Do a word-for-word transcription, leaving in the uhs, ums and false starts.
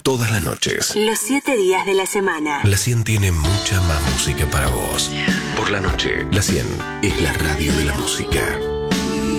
todas las noches. Los siete días de la semana. La cien tiene mucha más música para vos. Por la noche, la cien es la radio de la música.